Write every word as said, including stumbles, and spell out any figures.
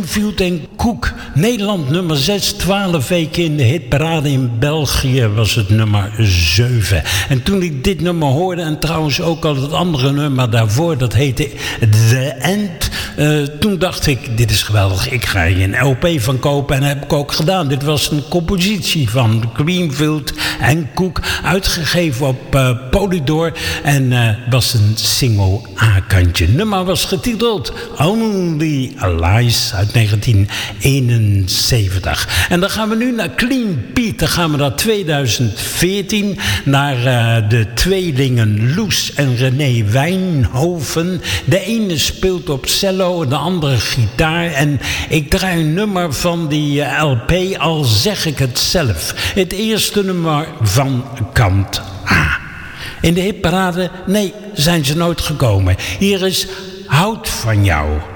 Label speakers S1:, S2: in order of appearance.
S1: Field en Cook, Nederland nummer zes, twaalf weken in de hitparade. In België was het nummer zeven. En toen ik dit nummer hoorde, en trouwens ook al het andere nummer daarvoor, dat heette The End. Uh, toen dacht ik, dit is geweldig, ik ga hier een L P van kopen. En dat heb ik ook gedaan. Dit was een compositie van Greenfield en Cook, uitgegeven op uh, Polydor. En uh, was een single A-kantje. Nummer was getiteld Only Lies uit negentien eenenzeventig. En dan gaan we nu naar Clean Pete. Dan gaan we naar tweeduizend veertien. Naar uh, de tweelingen Loes en René Wijnhoven. De ene speelt op cello, de andere gitaar. En ik draai een nummer van die uh, L P, al zeg ik het zelf. Het eerste nummer van kant A. In de hitparade, nee, zijn ze nooit gekomen. Hier is Houd van jou.